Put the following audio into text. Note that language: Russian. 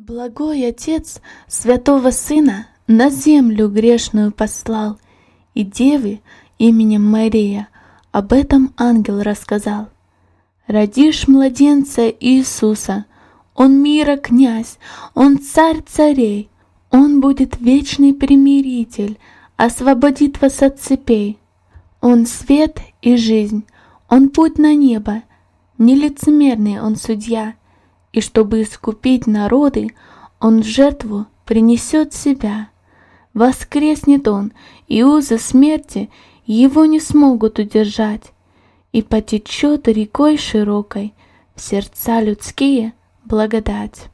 Благой Отец Святого Сына на землю грешную послал, и деве именем Мария об этом ангел рассказал. Родишь младенца Иисуса, Он мира князь, Он царь царей, Он будет вечный примиритель, освободит вас от цепей. Он свет и жизнь, Он путь на небо, нелицемерный Он судья, и чтобы искупить народы, Он в жертву принесет себя. Воскреснет Он, и узы смерти Его не смогут удержать, и потечет рекой широкой в сердца людские благодать.